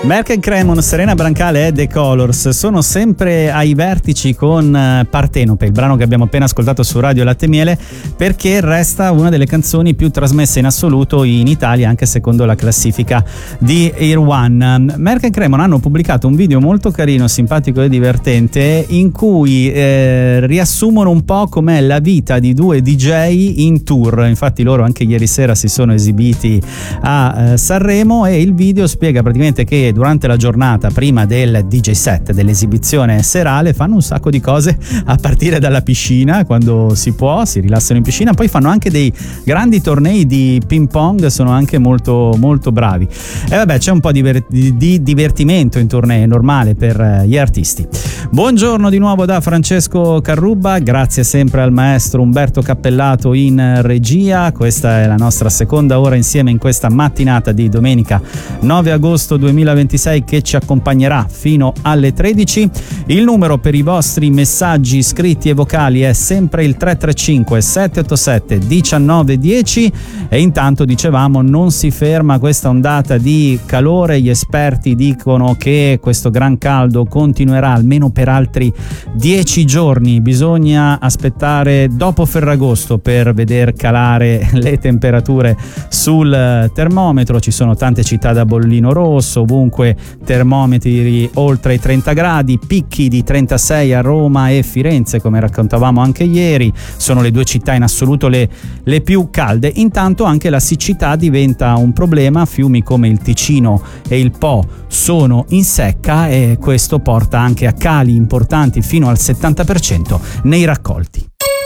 Merck & Cremon, Serena Brancale e The Colors sono sempre ai vertici con Partenope, il brano che abbiamo appena ascoltato su Radio Latte e Miele, perché resta una delle canzoni più trasmesse in assoluto in Italia, anche secondo la classifica di Air One. Merck & Cremon hanno pubblicato un video molto carino, simpatico e divertente in cui riassumono un po' com'è la vita di due DJ in tour. Infatti loro anche ieri sera si sono esibiti a Sanremo e il video spiega praticamente che durante la giornata prima del DJ set, dell'esibizione serale, fanno un sacco di cose, a partire dalla piscina, quando si può, si rilassano in piscina, poi fanno anche dei grandi tornei di ping pong, sono anche molto molto bravi. E vabbè, c'è un po' di divertimento in tournée, normale per gli artisti. Buongiorno di nuovo da Francesco Carrubba, grazie sempre al maestro Umberto Cappellato in regia. Questa è la nostra seconda ora insieme in questa mattinata di domenica 9 agosto 2026 che ci accompagnerà fino alle 13. Il numero per i vostri messaggi scritti e vocali è sempre il 335 787 1910 e intanto dicevamo non si ferma questa ondata di calore, gli esperti dicono che questo gran caldo continuerà almeno per altri 10 giorni, bisogna aspettare dopo Ferragosto per veder calare le temperature sul termometro. Ci sono tante città da bollino rosso, ovunque termometri oltre i 30 gradi, picchi di 36 a Roma e Firenze, come raccontavamo anche ieri, sono le due città in assoluto le più calde. Intanto anche la siccità diventa un problema, fiumi come il Ticino e il Po sono in secca e questo porta anche a cali importanti fino al 70% nei raccolti.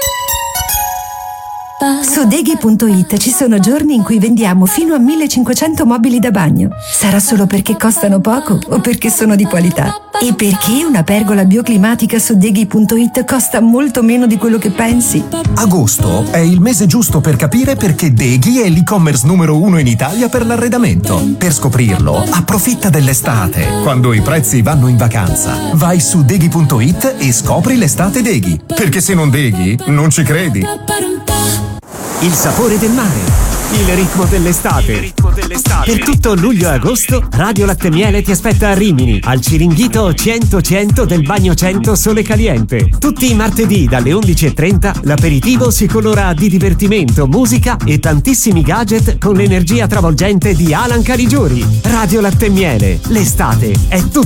Su Deghi.it ci sono giorni in cui vendiamo fino a 1500 mobili da bagno. Sarà solo perché costano poco o perché sono di qualità? E perché una pergola bioclimatica su Deghi.it costa molto meno di quello che pensi? Agosto è il mese giusto per capire perché Deghi è l'e-commerce numero 1 in Italia per l'arredamento. Per scoprirlo, approfitta dell'estate, quando i prezzi vanno in vacanza. Vai su Deghi.it e scopri l'estate Deghi. Perché se non Deghi, non ci credi. Il sapore del mare, il ritmo dell'estate. Per tutto luglio e agosto, Radio Latte e Miele ti aspetta a Rimini, al Ciringhito 100-100 del Bagno 100 Sole Caliente. Tutti i martedì dalle 11:30 l'aperitivo si colora di divertimento, musica e tantissimi gadget con l'energia travolgente di Alan Caligiuri. Radio Latte e Miele, l'estate è tutta